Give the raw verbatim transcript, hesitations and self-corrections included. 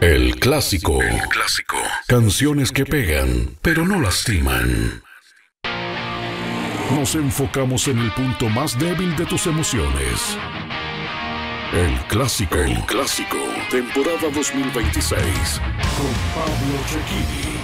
El clásico. El clásico. Canciones que pegan, pero no lastiman. Nos enfocamos en el punto más débil de tus emociones. El clásico. El clásico. Temporada dos mil veintiséis. Con Pablo Chequini.